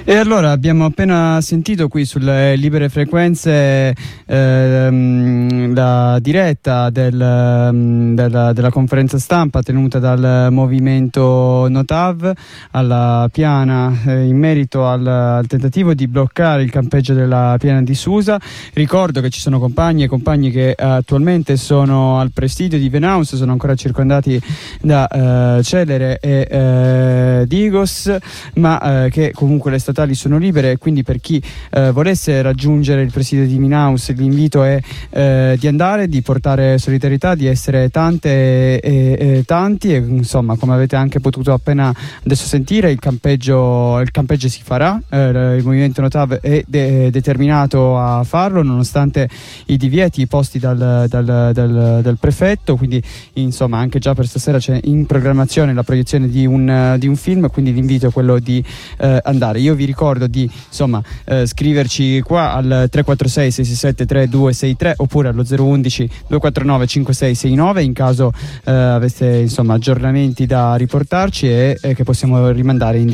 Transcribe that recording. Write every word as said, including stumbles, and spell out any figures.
E allora abbiamo appena sentito qui sulle libere frequenze ehm, la diretta del, della, della conferenza stampa tenuta dal movimento Notav alla Piana eh, in merito al, al tentativo di bloccare il campeggio della Piana di Susa. Ricordo che ci sono compagni e compagni che eh, attualmente sono al presidio di Venaus, sono ancora circondati da eh, Celere e eh, Digos, ma eh, che comunque le statali sono libere, e quindi per chi eh, volesse raggiungere il presidio di Venaus l'invito è eh, di andare, di portare solidarietà, di essere tante e, e tanti, e insomma, come avete anche potuto appena adesso sentire, il campeggio, il campeggio si farà, eh, il movimento Notav è de- determinato a farlo nonostante i divieti posti dal, dal, dal, dal prefetto, quindi insomma anche già per stasera c'è in programmazione la proiezione di un, di un film, quindi l'invito è quello di eh, andare. Io vi ricordo di insomma eh, scriverci qua al tre quattro sei sei sei sette tre due sei tre oppure allo zero uno uno due quattro nove cinque sei sei nove in caso eh, aveste insomma aggiornamenti da riportarci e, e che possiamo rimandare in